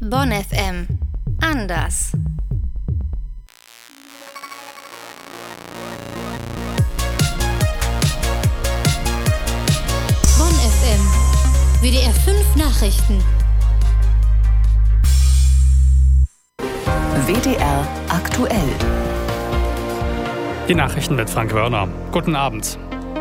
Bonn FM. Anders. Bonn FM. WDR 5 Nachrichten. WDR aktuell. Die Nachrichten mit Frank Wörner. Guten Abend.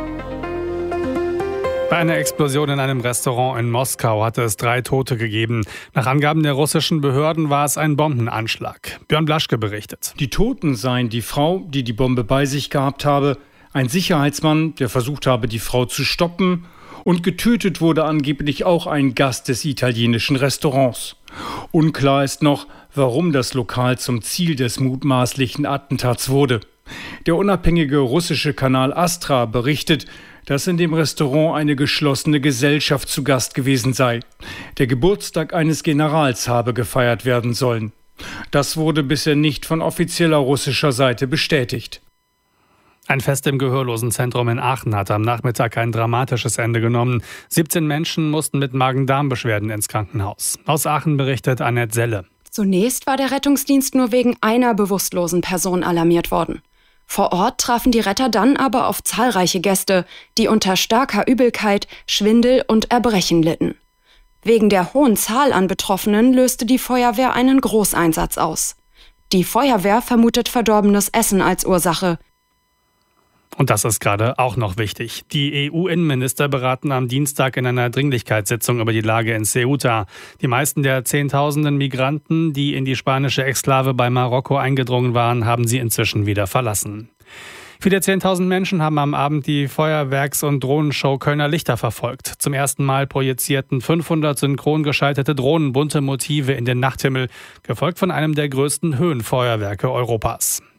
Bei einer Explosion in einem Restaurant in Moskau hatte es 3 Tote gegeben. Nach Angaben der russischen Behörden war es ein Bombenanschlag. Björn Blaschke berichtet. Die Toten seien die Frau, die die Bombe bei sich gehabt habe, ein Sicherheitsmann, der versucht habe, die Frau zu stoppen, und getötet wurde angeblich auch ein Gast des italienischen Restaurants. Unklar ist noch, warum das Lokal zum Ziel des mutmaßlichen Attentats wurde. Der unabhängige russische Kanal Astra berichtet, dass in dem Restaurant eine geschlossene Gesellschaft zu Gast gewesen sei. Der Geburtstag eines Generals habe gefeiert werden sollen. Das wurde bisher nicht von offizieller russischer Seite bestätigt. Ein Fest im Gehörlosenzentrum in Aachen hat am Nachmittag ein dramatisches Ende genommen. 17 Menschen mussten mit Magen-Darm-Beschwerden ins Krankenhaus. Aus Aachen berichtet Annette Selle. Zunächst war der Rettungsdienst nur wegen einer bewusstlosen Person alarmiert worden. Vor Ort trafen die Retter dann aber auf zahlreiche Gäste, die unter starker Übelkeit, Schwindel und Erbrechen litten. Wegen der hohen Zahl an Betroffenen löste die Feuerwehr einen Großeinsatz aus. Die Feuerwehr vermutet verdorbenes Essen als Ursache. Und das ist gerade auch noch wichtig. Die EU-Innenminister beraten am Dienstag in einer Dringlichkeitssitzung über die Lage in Ceuta. Die meisten der Zehntausenden Migranten, die in die spanische Exklave bei Marokko eingedrungen waren, haben sie inzwischen wieder verlassen. Viele 10.000 Menschen haben am Abend die Feuerwerks- und Drohnenshow Kölner Lichter verfolgt. Zum ersten Mal projizierten 500 synchron geschaltete Drohnen bunte Motive in den Nachthimmel, gefolgt von einem der größten Höhenfeuerwerke Europas.